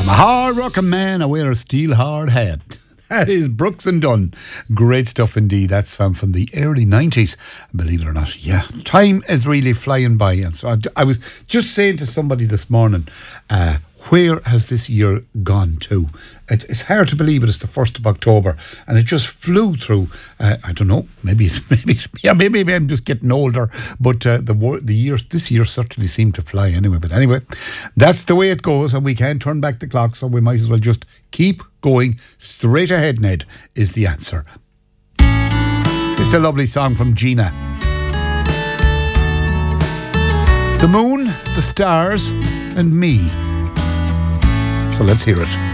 I'm a hard-working man, I wear a steel hard hat. That is Brooks and Dunn. Great stuff indeed. That's from the early 90s, believe it or not. Yeah, time is really flying by. And so I was just saying to somebody this morning, where has this year gone to? It's hard to believe it's the 1st of October and it just flew through. I don't know, maybe I'm just getting older, but this year certainly seemed to fly anyway. But anyway, that's the way it goes and we can't turn back the clock, so we might as well just keep going straight ahead, Ned, is the answer. It's a lovely song from Gina. The moon, the stars and me. So let's hear it.